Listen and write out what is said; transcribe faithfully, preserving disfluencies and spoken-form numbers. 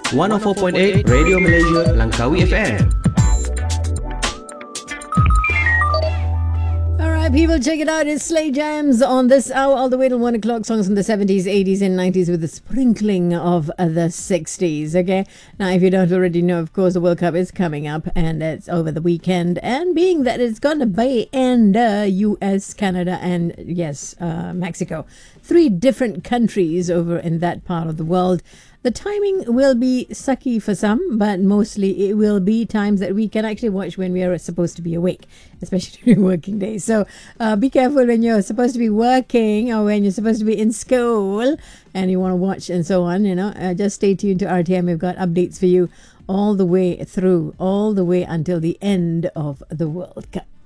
one oh four point eight Radio Malaysia Langkawi F M. People, check it out. It's Slay Jams on this hour, all the way till one o'clock. Songs from the seventies, eighties, and nineties with a sprinkling of uh, the sixties. Okay, now if you don't already know, of course, the World Cup is coming up and it's over the weekend. And being that it's going to be in the U S, Canada, and yes, uh, Mexico, three different countries over in that part of the world. The timing will be sucky for some, but mostly it will be times that we can actually watch when we are supposed to be awake, especially during working days. So uh, be careful when you're supposed to be working or when you're supposed to be in school and you want to watch and so on. You know, uh, just stay tuned to R T M. We've got updates for you all the way through, all the way until the end of the World Cup.